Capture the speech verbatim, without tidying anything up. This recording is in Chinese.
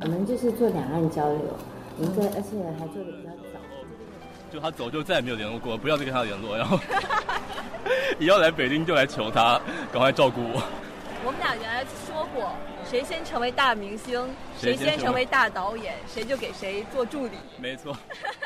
我们就是做两岸交流，我们在而且还做的比较早。 就他走就再也没有联络过，不要再跟他联络，然后以后来北京就来求他赶快照顾我。 我们俩原来说过，谁先成为大明星，谁先成为大导演，谁就给谁做助理。 没错。